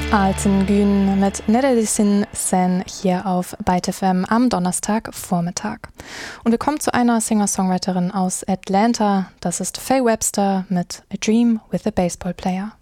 Alten Gün mit Nedelisin Sen hier auf Byte FM am Donnerstagvormittag. Und wir kommen zu einer Singer-Songwriterin aus Atlanta. Das ist Faye Webster mit A Dream with a Baseball Player.